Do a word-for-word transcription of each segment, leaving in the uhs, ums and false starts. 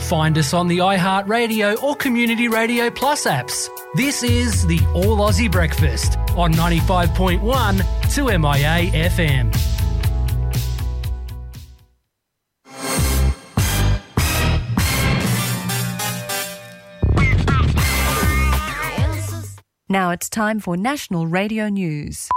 Find us on the iHeartRadio or Community Radio Plus apps. This is the All Aussie Breakfast on ninety-five point one to M I A F M. Now it's time for National Radio News.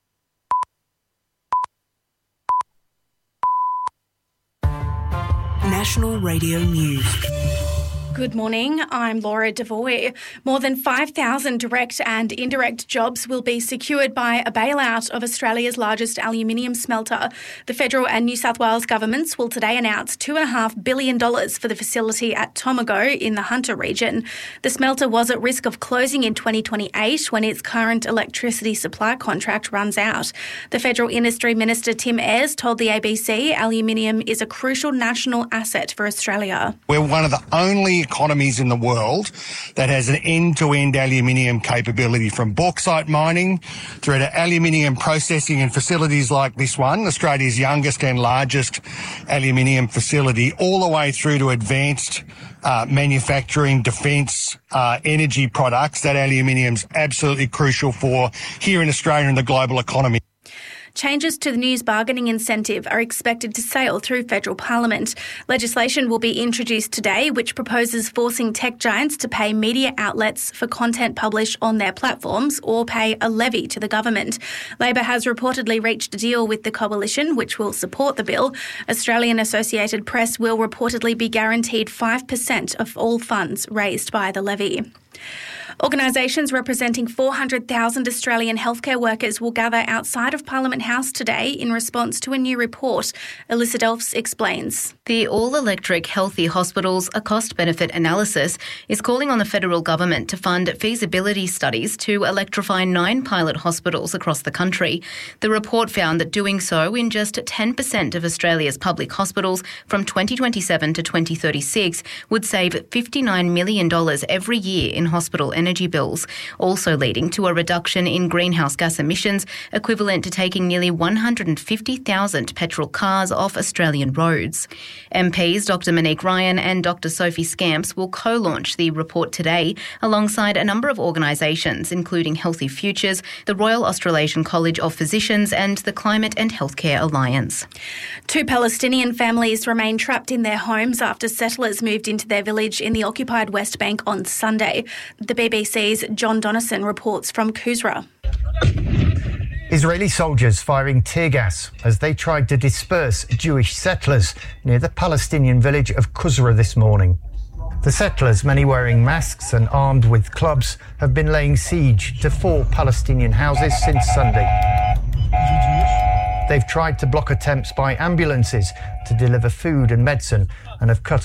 National Radio News. Good morning, I'm Laura Devoy. More than five thousand direct and indirect jobs will be secured by a bailout of Australia's largest aluminium smelter. The federal and New South Wales governments will today announce two point five billion dollars for the facility at Tomago in the Hunter region. The smelter was at risk of closing in twenty twenty-eight when its current electricity supply contract runs out. The Federal Industry Minister Tim Ayres told the A B C aluminium is a crucial national asset for Australia. We're one of the only economies in the world that has an end-to-end aluminium capability, from bauxite mining through to aluminium processing and facilities like this one, Australia's youngest and largest aluminium facility, all the way through to advanced uh, manufacturing, defence, uh, energy products. That aluminium's absolutely crucial for here in Australia and the global economy. Changes to the news bargaining incentive are expected to sail through federal parliament. Legislation will be introduced today which proposes forcing tech giants to pay media outlets for content published on their platforms or pay a levy to the government. Labor has reportedly reached a deal with the coalition which will support the bill. Australian Associated Press will reportedly be guaranteed five percent of all funds raised by the levy. Organisations representing four hundred thousand Australian healthcare workers will gather outside of Parliament House today in response to a new report. Alyssa Delphs explains. The All-Electric Healthy Hospitals, a cost-benefit analysis, is calling on the federal government to fund feasibility studies to electrify nine pilot hospitals across the country. The report found that doing so in just ten percent of Australia's public hospitals from twenty twenty-seven to twenty thirty-six would save fifty-nine million dollars every year in hospital energy bills, also leading to a reduction in greenhouse gas emissions equivalent to taking nearly one hundred fifty thousand petrol cars off Australian roads. M Ps Doctor Monique Ryan and Doctor Sophie Scamps will co-launch the report today alongside a number of organisations including Healthy Futures, the Royal Australasian College of Physicians and the Climate and Healthcare Alliance. Two Palestinian families remain trapped in their homes after settlers moved into their village in the occupied West Bank on Sunday. The B B C's John Donnison reports from Kusra. Israeli soldiers firing tear gas as they tried to disperse Jewish settlers near the Palestinian village of Kusra this morning. The settlers, many wearing masks and armed with clubs, have been laying siege to four Palestinian houses since Sunday. They've tried to block attempts by ambulances to deliver food and medicine and have cut